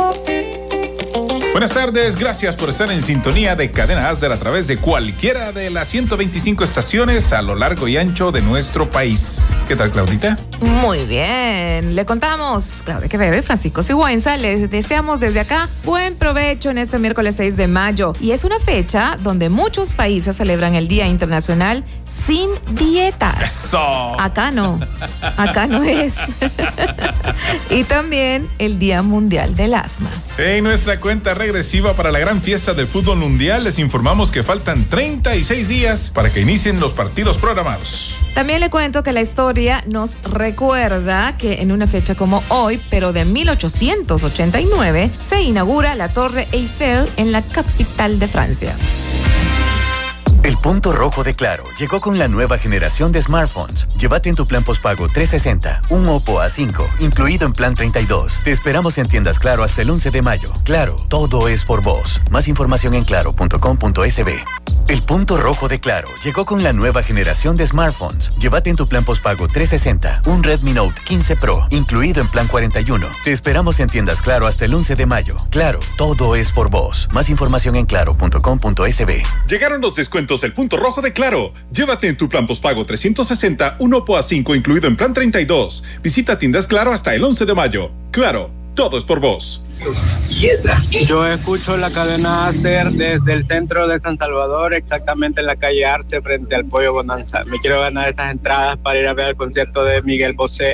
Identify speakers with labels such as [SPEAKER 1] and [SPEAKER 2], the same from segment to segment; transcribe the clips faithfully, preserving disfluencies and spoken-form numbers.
[SPEAKER 1] Buenas tardes, gracias por estar en sintonía de Cadena Asder a través de cualquiera de las ciento veinticinco estaciones a lo largo y ancho de nuestro país. ¿Qué tal, Claudita?
[SPEAKER 2] Muy bien, le contamos, Claudia Quevedo y Francisco Sigüenza, les deseamos desde acá buen provecho en este miércoles seis de mayo. Y es una fecha donde muchos países celebran el Día Internacional sin dietas.
[SPEAKER 1] ¡Eso!
[SPEAKER 2] Acá no, acá no es. Y también el Día Mundial del Asma.
[SPEAKER 1] En nuestra cuenta regresiva para la gran fiesta del fútbol mundial, les informamos que faltan treinta y seis días para que inicien los partidos programados.
[SPEAKER 2] También le cuento que la historia nos recuerda que en una fecha como hoy, pero de mil ochocientos ochenta y nueve, se inaugura la Torre Eiffel en la capital de Francia.
[SPEAKER 3] El punto rojo de Claro llegó con la nueva generación de smartphones. Llévate en tu plan postpago trescientos sesenta un Oppo A cinco, incluido en plan treinta y dos. Te esperamos en tiendas Claro hasta el once de mayo. Claro, todo es por vos. Más información en claro punto com punto es be. El punto rojo de Claro llegó con la nueva generación de smartphones. Llévate en tu plan postpago trescientos sesenta un Redmi Note quince Pro, incluido en plan cuarenta y uno. Te esperamos en tiendas Claro hasta el once de mayo. Claro, todo es por vos. Más información en claro punto com punto es be.
[SPEAKER 1] Llegaron los descuentos del punto rojo de Claro. Llévate en tu plan postpago trescientos sesenta un Oppo A cinco, incluido en plan treinta y dos. Visita tiendas Claro hasta el once de mayo. Claro, todo es por vos.
[SPEAKER 4] Yo escucho la cadena Asder desde el centro de San Salvador, exactamente en la calle Arce, frente al Pollo Bonanza. Me quiero ganar esas entradas para ir a ver el concierto de Miguel Bosé.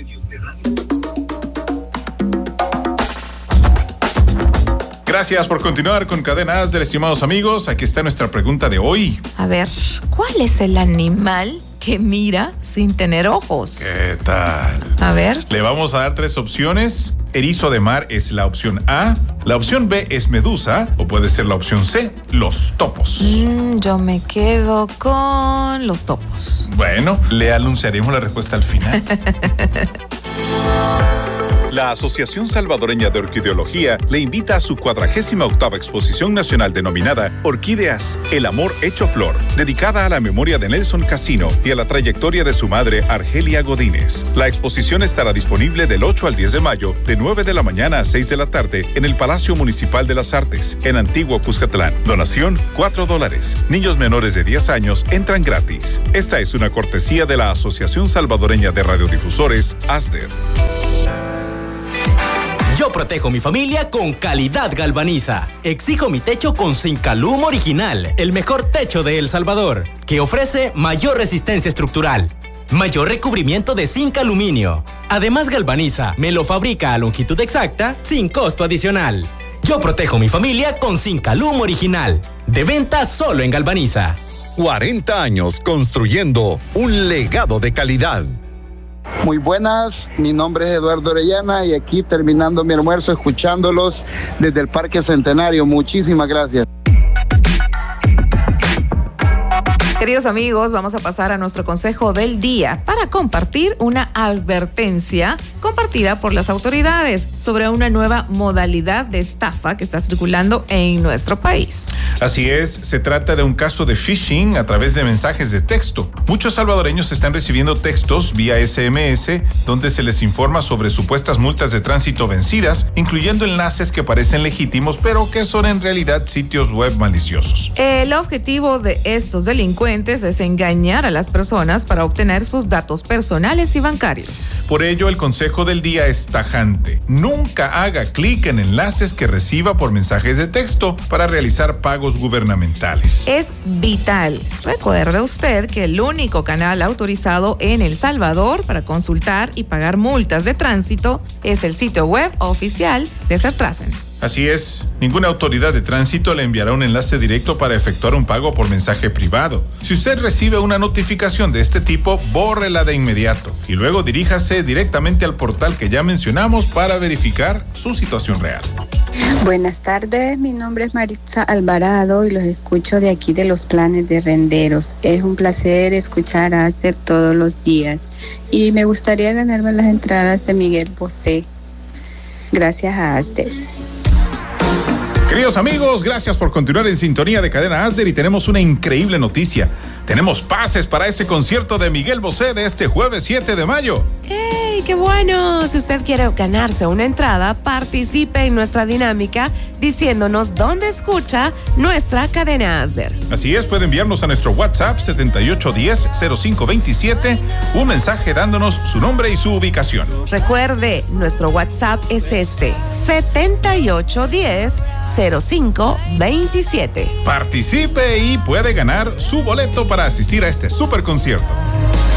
[SPEAKER 1] Gracias por continuar con Cadena Asder, estimados amigos. Aquí está nuestra pregunta de hoy.
[SPEAKER 2] A ver, ¿cuál es el animal que mira sin tener ojos?
[SPEAKER 1] ¿Qué tal?
[SPEAKER 2] A ver.
[SPEAKER 1] Le vamos a dar tres opciones. Erizo de mar es la opción A, la opción B es medusa o puede ser la opción C, los topos.
[SPEAKER 2] Mm, yo me quedo con los topos.
[SPEAKER 1] Bueno, le anunciaremos la respuesta al final. La Asociación Salvadoreña de Orquideología le invita a su cuadragésima octava exposición nacional denominada Orquídeas, el amor hecho flor, dedicada a la memoria de Nelson Casino y a la trayectoria de su madre Argelia Godínez. La exposición estará disponible del ocho al diez de mayo, de nueve de la mañana a seis de la tarde, en el Palacio Municipal de las Artes, en Antiguo Cuscatlán. Donación, cuatro dólares. Niños menores de diez años entran gratis. Esta es una cortesía de la Asociación Salvadoreña de Radiodifusores, Asder.
[SPEAKER 5] Yo protejo mi familia con calidad Galvaniza. Exijo mi techo con Zincalum Original, el mejor techo de El Salvador, que ofrece mayor resistencia estructural, mayor recubrimiento de zinc aluminio. Además, Galvaniza me lo fabrica a longitud exacta sin costo adicional. Yo protejo mi familia con Zincalum Original. De venta solo en Galvaniza.
[SPEAKER 6] cuarenta años construyendo un legado de calidad.
[SPEAKER 7] Muy buenas, mi nombre es Eduardo Orellana y aquí terminando mi almuerzo escuchándolos desde el Parque Centenario. Muchísimas gracias.
[SPEAKER 2] Queridos amigos, vamos a pasar a nuestro consejo del día para compartir una advertencia compartida por las autoridades sobre una nueva modalidad de estafa que está circulando en nuestro país.
[SPEAKER 1] Así es, se trata de un caso de phishing a través de mensajes de texto. Muchos salvadoreños están recibiendo textos vía ese eme ese donde se les informa sobre supuestas multas de tránsito vencidas, incluyendo enlaces que parecen legítimos, pero que son en realidad sitios web maliciosos.
[SPEAKER 2] El objetivo de estos delincuentes es engañar a las personas para obtener sus datos personales y bancarios.
[SPEAKER 1] Por ello, el consejo del día es tajante. Nunca haga clic en enlaces que reciba por mensajes de texto para realizar pagos gubernamentales.
[SPEAKER 2] Es vital. Recuerde usted que el único canal autorizado en El Salvador para consultar y pagar multas de tránsito es el sitio web oficial de Sertrasen.
[SPEAKER 1] Así es, ninguna autoridad de tránsito le enviará un enlace directo para efectuar un pago por mensaje privado. Si usted recibe una notificación de este tipo, bórrela de inmediato y luego diríjase directamente al portal que ya mencionamos para verificar su situación real.
[SPEAKER 8] Buenas tardes, mi nombre es Maritza Alvarado y los escucho de aquí de los Planes de Renderos. Es un placer escuchar a Asder todos los días y me gustaría ganarme las entradas de Miguel Bosé. Gracias a Asder.
[SPEAKER 1] Queridos amigos, gracias por continuar en sintonía de Cadena Asder y tenemos una increíble noticia. Tenemos pases para este concierto de Miguel Bosé de este jueves siete de mayo.
[SPEAKER 2] ¡Ey!
[SPEAKER 9] qué bueno! Si usted quiere ganarse una entrada, participe en nuestra dinámica diciéndonos dónde escucha nuestra cadena Asder.
[SPEAKER 1] Así es, puede enviarnos a nuestro WhatsApp setenta y ocho diez cero cinco veintisiete un mensaje dándonos su nombre y su ubicación.
[SPEAKER 9] Recuerde, nuestro WhatsApp es este, setenta y ocho diez cero cinco veintisiete.
[SPEAKER 1] Participe y puede ganar su boleto para asistir a este super concierto.